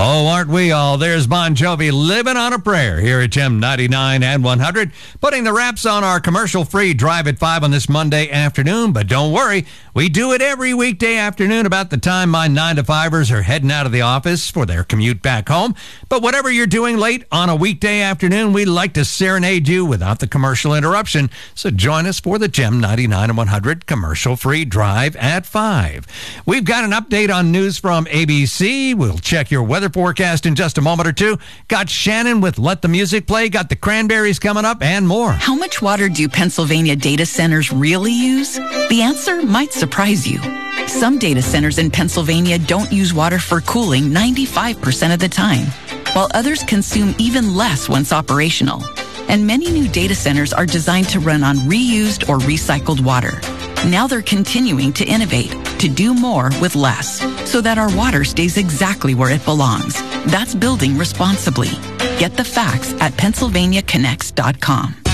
Oh, aren't we all? There's Bon Jovi living on a prayer here at Gem 99 and 100, putting the wraps on our commercial-free Drive at 5 on this Monday afternoon. But don't worry, we do it every weekday afternoon about the time my 9-to-5ers are heading out of the office for their commute back home. But whatever you're doing late on a weekday afternoon, we like to serenade you without the commercial interruption. So join us for the Gem 99 and 100 commercial-free Drive at 5. We've got an update on news from ABC. We'll check your weather forecast in just a moment or two. Got Shannon with Let the Music Play, got the Cranberries coming up, and more. How much water do Pennsylvania data centers really use? The answer might surprise you. Some data centers in Pennsylvania don't use water for cooling 95% of the time, while others consume even less once operational. And many new data centers are designed to run on reused or recycled water. Now they're continuing to innovate, to do more with less, so that our water stays exactly where it belongs. That's building responsibly. Get the facts at PennsylvaniaConnects.com.